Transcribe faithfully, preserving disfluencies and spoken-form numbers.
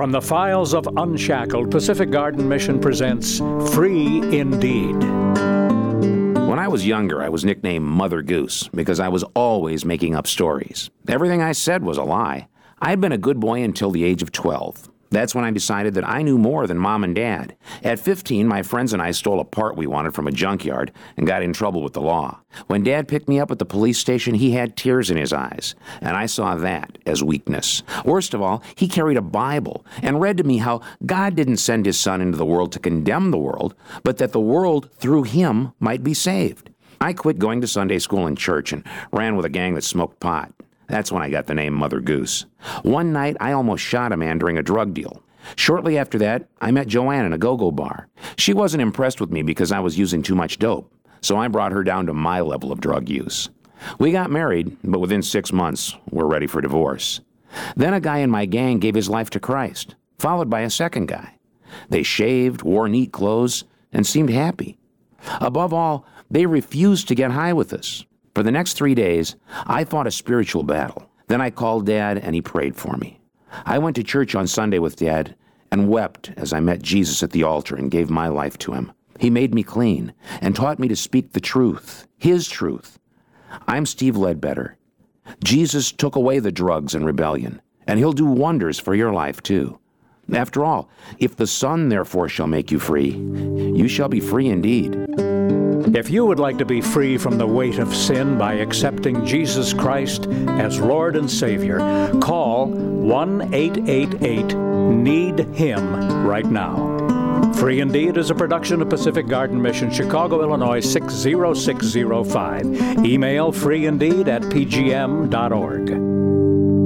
From the files of Unshackled, Pacific Garden Mission presents Free Indeed. When I was younger, I was nicknamed Mother Goose because I was always making up stories. Everything I said was a lie. I had been a good boy until the age of twelve. That's when I decided that I knew more than Mom and Dad. At fifteen, my friends and I stole a part we wanted from a junkyard and got in trouble with the law. When Dad picked me up at the police station, he had tears in his eyes, and I saw that as weakness. Worst of all, he carried a Bible and read to me how God didn't send his son into the world to condemn the world, but that the world, through him, might be saved. I quit going to Sunday school and church and ran with a gang that smoked pot. That's when I got the name Mother Goose. One night, I almost shot a man during a drug deal. Shortly after that, I met Joanne in a go-go bar. She wasn't impressed with me because I was using too much dope, so I brought her down to my level of drug use. We got married, but within six months, we're ready for divorce. Then a guy in my gang gave his life to Christ, followed by a second guy. They shaved, wore neat clothes, and seemed happy. Above all, they refused to get high with us. For the next three days, I fought a spiritual battle. Then I called Dad, and he prayed for me. I went to church on Sunday with Dad and wept as I met Jesus at the altar and gave my life to him. He made me clean and taught me to speak the truth, his truth. I'm Steve Ledbetter. Jesus took away the drugs and rebellion, and he'll do wonders for your life, too. After all, if the Son therefore shall make you free, you shall be free indeed. If you would like to be free from the weight of sin by accepting Jesus Christ as Lord and Savior, call one eight eight eight need him right now. Free Indeed is a production of Pacific Garden Mission, Chicago, Illinois six zero six zero five. Email freeindeed at p g m dot org.